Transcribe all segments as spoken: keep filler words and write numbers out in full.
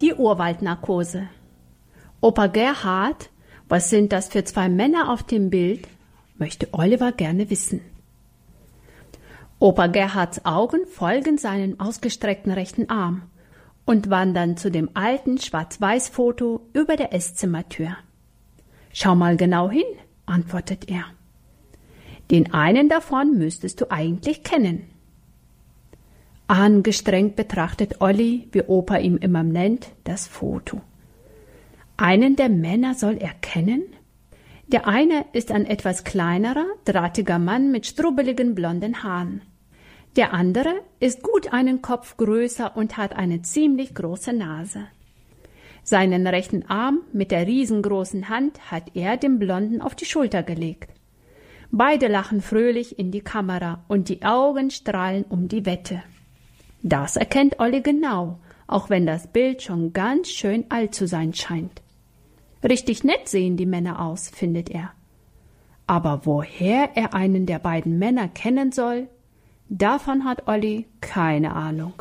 Die Urwaldnarkose. Opa Gerhard, was sind das für zwei Männer auf dem Bild? Möchte Oliver gerne wissen. Opa Gerhards Augen folgen seinem ausgestreckten rechten Arm und wandern zu dem alten Schwarz-Weiß-Foto über der Esszimmertür. Schau mal genau hin, antwortet er. Den einen davon müsstest du eigentlich kennen. Angestrengt betrachtet Olli, wie Opa ihn immer nennt, das Foto. Einen der Männer soll er kennen? Der eine ist ein etwas kleinerer, drahtiger Mann mit strubbeligen blonden Haaren. Der andere ist gut einen Kopf größer und hat eine ziemlich große Nase. Seinen rechten Arm mit der riesengroßen Hand hat er dem Blonden auf die Schulter gelegt. Beide lachen fröhlich in die Kamera und die Augen strahlen um die Wette. Das erkennt Olli genau, auch wenn das Bild schon ganz schön alt zu sein scheint. Richtig nett sehen die Männer aus, findet er. Aber woher er einen der beiden Männer kennen soll, davon hat Olli keine Ahnung.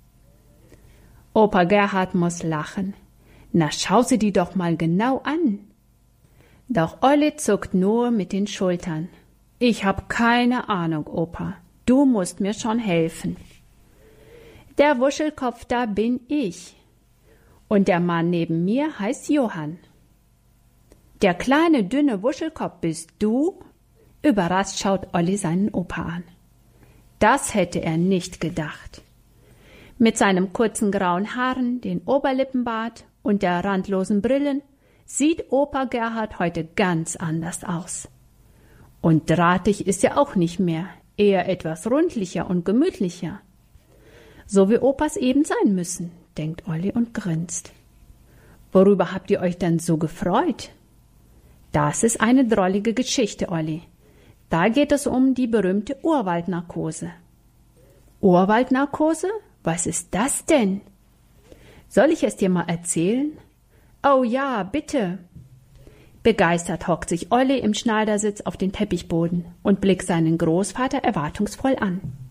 Opa Gerhard muss lachen. Na, schau sie die doch mal genau an. Doch Olli zuckt nur mit den Schultern. Ich hab keine Ahnung, Opa. Du musst mir schon helfen. Der Wuschelkopf da bin ich. Und der Mann neben mir heißt Johann. Der kleine, dünne Wuschelkopf bist du? Überrascht schaut Olli seinen Opa an. Das hätte er nicht gedacht. Mit seinem kurzen grauen Haaren, den Oberlippenbart und der randlosen Brillen sieht Opa Gerhard heute ganz anders aus. Und drahtig ist er auch nicht mehr, eher etwas rundlicher und gemütlicher. So wie Opas eben sein müssen, denkt Olli und grinst. Worüber habt ihr euch denn so gefreut? Das ist eine drollige Geschichte, Olli. Da geht es um die berühmte Urwaldnarkose. Urwaldnarkose? Was ist das denn? Soll ich es dir mal erzählen? Oh ja, bitte. Begeistert hockt sich Olli im Schneidersitz auf den Teppichboden und blickt seinen Großvater erwartungsvoll an.